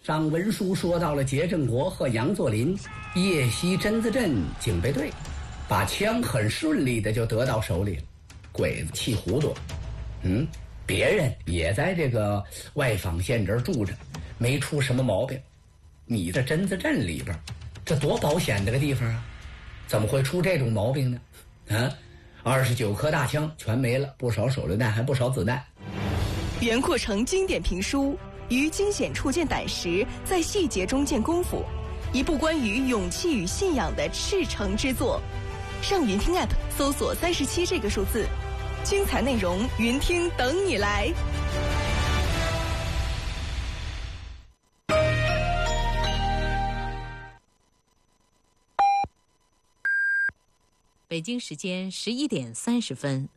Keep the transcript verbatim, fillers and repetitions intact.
张文书说到了杰正国和杨作霖夜袭榛子镇警备队，把枪很顺利的就得到手里了。鬼子气糊涂，嗯，别人也在这个外坊县这儿住着，没出什么毛病。你这榛子镇里边，这多保险的个地方啊，怎么会出这种毛病呢？啊，二十九颗大枪全没了，不少手榴弹，还不少子弹。 袁阔成经典评书于惊险处见胆识，在细节中见功夫，一部关于勇气与信仰的赤诚之作。上云听 App 搜索三十七这个数字，精彩内容云听等你来。 北京时间十一点三十分。